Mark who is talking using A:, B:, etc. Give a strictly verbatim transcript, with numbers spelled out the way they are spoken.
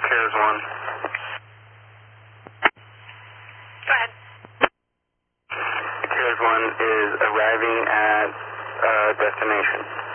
A: CARES one.
B: Go ahead.
A: CARES one is arriving at uh, destination.